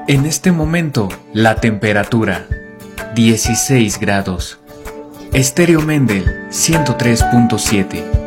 En este momento, la temperatura 16 grados. Estéreo Mendel 103.7.